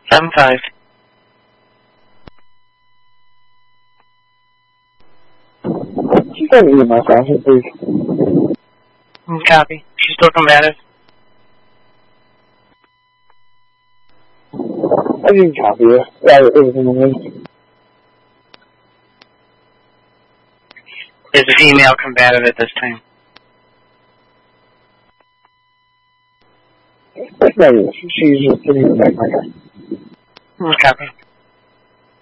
7-5. She's got an email question, please. Copy. She's still combative. I didn't copy it. Yeah, everything in me. Is the female combative at this time? That's not it. She's just getting it back my guy. Copy.